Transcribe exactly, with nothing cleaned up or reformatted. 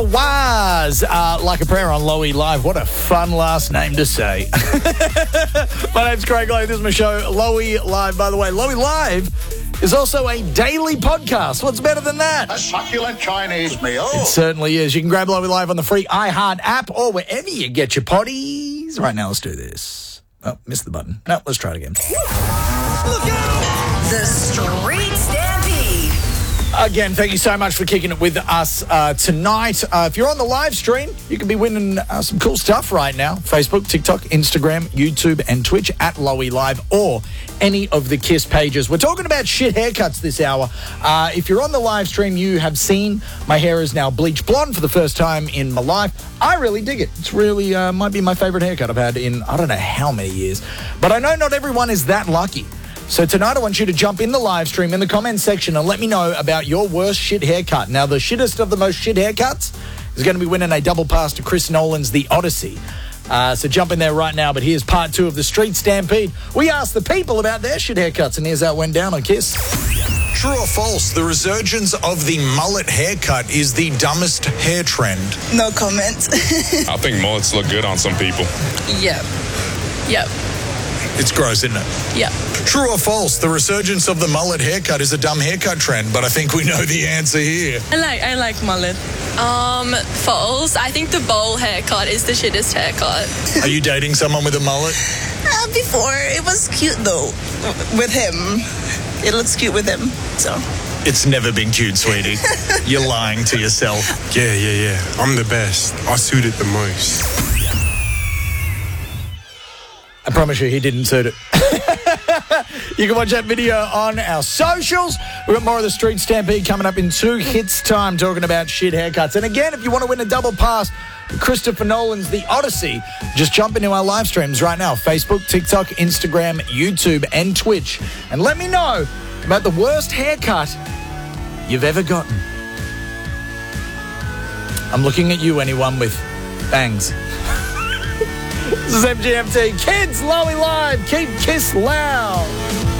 Was uh, Like a Prayer on Lowy Live. What a fun last name to say. My name's Craig Lowe. This is my show, Lowy Live. By the way, Lowy Live is also a daily podcast. What's better than that? A succulent Chinese meal. It certainly is. You can grab Lowy Live on the free iHeart app or wherever you get your potties. Right now, let's do this. Oh, missed the button. No, let's try it again. Look out! The Street Stampede. Again, thank you so much for kicking it with us uh, tonight. Uh, if you're on the live stream, you can be winning uh, some cool stuff right now. Facebook, TikTok, Instagram, YouTube, and Twitch at Lowy Live or any of the KISS pages. We're talking about shit haircuts this hour. Uh, if you're on the live stream, you have seen my hair is now bleached blonde for the first time in my life. I really dig it. It's really uh, might be my favorite haircut I've had in I don't know how many years. But I know not everyone is that lucky. So tonight I want you to jump in the live stream in the comments section and let me know about your worst shit haircut. Now, the shittest of the most shit haircuts is going to be winning a double pass to Chris Nolan's The Odyssey. Uh, so jump in there right now. But here's part two of the Street Stampede. We asked the people about their shit haircuts, and here's how it went down on KISS. True or false, the resurgence of the mullet haircut is the dumbest hair trend? No comment. I think mullets look good on some people. Yep. Yep. It's gross, isn't it? Yep. True or false, the resurgence of the mullet haircut is a dumb haircut trend, but I think we know the answer here. I like I like mullet. Um, false. I think the bowl haircut is the shittest haircut. Are you dating someone with a mullet? Uh, before, it was cute though. With him. It looks cute with him, so. It's never been cute, sweetie. You're lying to yourself. Yeah, yeah, yeah. I'm the best. I suit it the most. I promise you he didn't suit it. You can watch that video on our socials. We've got more of the Street Stampede coming up in two hits time talking about shit haircuts. And again, if you want to win a double pass for Christopher Nolan's The Odyssey, just jump into our live streams right now. Facebook, TikTok, Instagram, YouTube, and Twitch. And let me know about the worst haircut you've ever gotten. I'm looking at you, anyone with bangs. This is M G M T. Kids, Lowy Live. Keep KISS loud.